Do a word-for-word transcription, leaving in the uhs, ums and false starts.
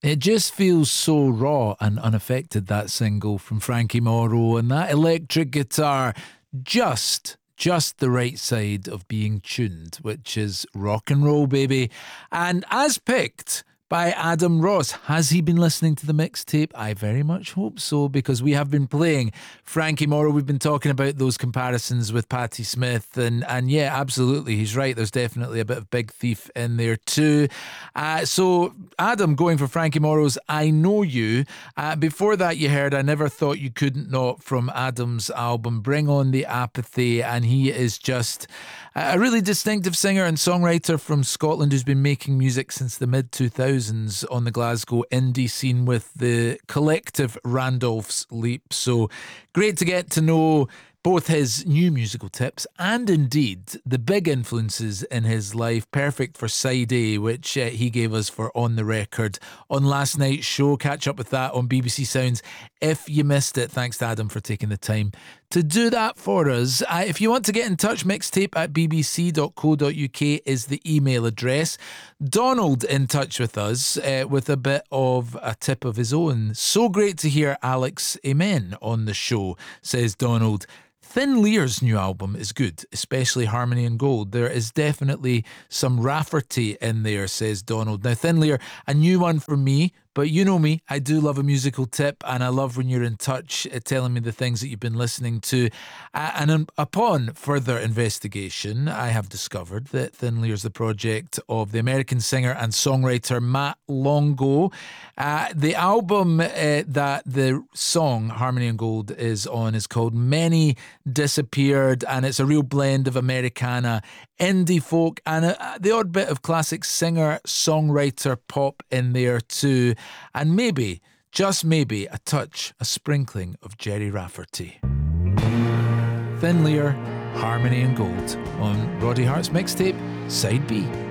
It just feels so raw and unaffected, that single from Frankie Morrow, and that electric guitar just just the right side of being tuned, which is rock and roll, baby. And as picked by Adam Ross. Has he been listening to the mixtape? I very much hope so, because we have been playing Frankie Morrow. We've been talking about those comparisons with Patti Smith, and, and yeah, absolutely, he's right. There's definitely a bit of Big Thief in there too. Uh, so Adam going for Frankie Morrow's I Know You. Uh, before that you heard I Never Thought You Couldn't Not from Adam's album Bring On The Apathy, and he is just a really distinctive singer and songwriter from Scotland who's been making music since the mid two thousands on the Glasgow indie scene with the collective Randolph's Leap. So great to get to know both his new musical tips and indeed the big influences in his life. Perfect for Side A, which uh, he gave us for On The Record on last night's show. Catch up with that on B B C Sounds if you missed it. Thanks to Adam for taking the time to do that for us. Uh, if you want to get in touch, mixtape at b b c dot co dot u k is the email address. Donald in touch with us uh, with a bit of a tip of his own. So great to hear Alex Amen on the show, says Donald. Thin Lear's new album is good, especially Harmony and Gold. There is definitely some Rafferty in there, says Donald. Now, Thin Lear, a new one for me, but you know me, I do love a musical tip, and I love when you're in touch uh, telling me the things that you've been listening to. Uh, and um, upon further investigation, I have discovered that Thin Lear's the project of the American singer and songwriter Matt Longo. Uh, the album uh, that the song Harmony and Gold is on is called Many Disappeared, and it's a real blend of Americana, indie folk, and a, the odd bit of classic singer, songwriter pop in there too. And maybe, just maybe, a touch, a sprinkling of Jerry Rafferty. Thin Lear, Harmony and Gold on Roddy Hart's mixtape, Side B.